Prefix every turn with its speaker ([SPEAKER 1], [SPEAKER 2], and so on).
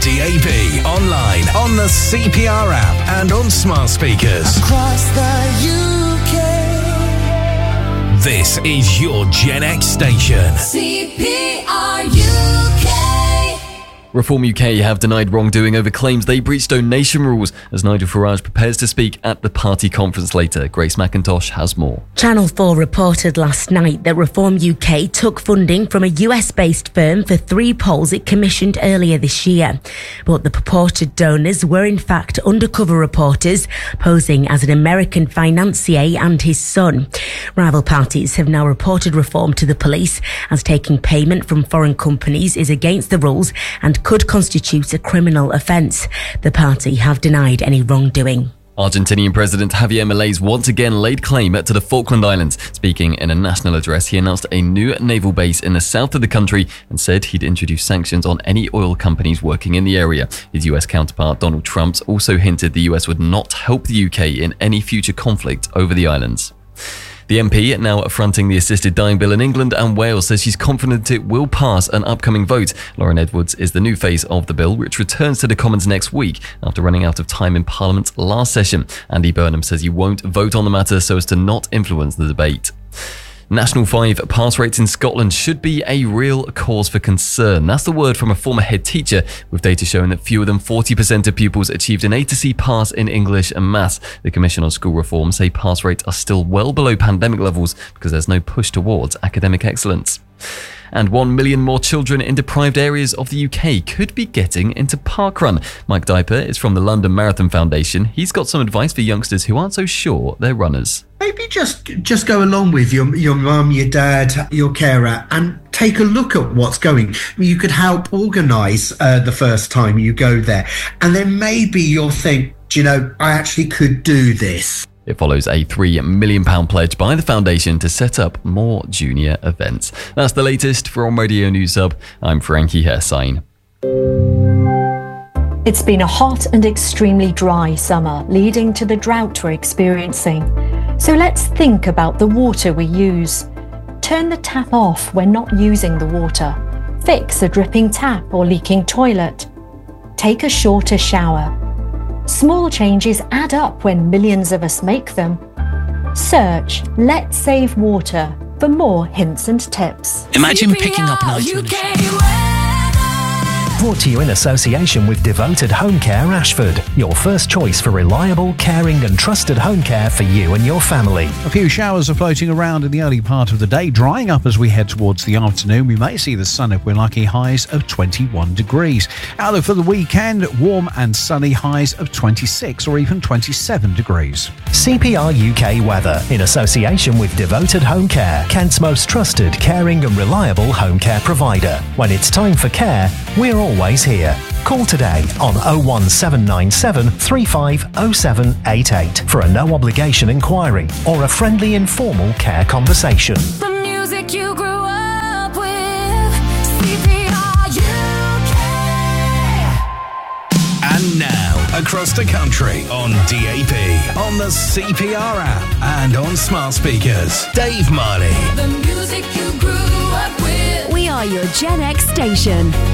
[SPEAKER 1] DAB, online, on the CPR app and on smart speakers.
[SPEAKER 2] Across the UK.
[SPEAKER 1] This is your Gen X station.
[SPEAKER 2] CPR UK.
[SPEAKER 3] Reform UK have denied wrongdoing over claims they breached donation rules as Nigel Farage prepares to speak at the party conference later. Grace McIntosh has more.
[SPEAKER 4] Channel 4 reported last night that Reform UK took funding from a US-based firm for 3 polls it commissioned earlier this year. But the purported donors were in fact undercover reporters posing as an American financier and his son. Rival parties have now reported Reform to the police as taking payment from foreign companies is against the rules and could constitute a criminal offence. The party have denied any wrongdoing.
[SPEAKER 3] Argentinian President Javier Milei once again laid claim to the Falkland Islands. Speaking in a national address, he announced a new naval base in the south of the country and said he'd introduce sanctions on any oil companies working in the area. His US counterpart Donald Trump also hinted the US would not help the UK in any future conflict over the islands. The MP, now fronting the assisted dying bill in England and Wales, says she's confident it will pass an upcoming vote. Lauren Edwards is the new face of the bill, which returns to the Commons next week after running out of time in Parliament last session. Andy Burnham says he won't vote on the matter so as to not influence the debate. National 5 pass rates in Scotland should be a real cause for concern. That's the word from a former head teacher, with data showing that fewer than 40% of pupils achieved an A to C pass in English and Maths. The Commission on School Reform say pass rates are still well below pandemic levels because there's no push towards academic excellence. And 1 million more children in deprived areas of the UK could be getting into parkrun. Mike Diper is from the London Marathon Foundation. He's got some advice for youngsters who aren't so sure they're runners.
[SPEAKER 5] Maybe just go along with your mum, your dad, your carer and take a look at what's going. You could help organise the first time you go there. And then maybe you'll think, do you know, I actually could do this.
[SPEAKER 3] It follows a £3 million pledge by the foundation to set up more junior events. That's the latest from Radio News Hub. I'm Frankie Hersign.
[SPEAKER 6] It's been a hot and extremely dry summer, leading to the drought we're experiencing. So let's think about the water we use. Turn the tap off when not using the water. Fix a dripping tap or leaking toilet. Take a shorter shower. Small changes add up when millions of us make them. Search Let's Save Water for more hints and tips.
[SPEAKER 7] Imagine picking up an item in a shower. Brought to you in association with Devoted Home Care Ashford, your first choice for reliable, caring and trusted home care for you and your family.
[SPEAKER 8] A few showers are floating around in the early part of the day, drying up as we head towards the afternoon. We may see the sun if we're lucky, highs of 21 degrees. Outlook for the weekend, warm and sunny, highs of 26 or even 27 degrees.
[SPEAKER 7] CPR UK weather, in association with Devoted Home Care, Kent's most trusted, caring and reliable home care provider. When it's time for care, we're always here. Call today on 01797 350788 for a no-obligation inquiry or a friendly informal care conversation.
[SPEAKER 2] The music you grew up with, CPR UK.
[SPEAKER 1] And now, across the country on DAB, on the CPR app and on smart speakers, Dave Marley.
[SPEAKER 2] The music you grew up with.
[SPEAKER 9] We are your Gen X station.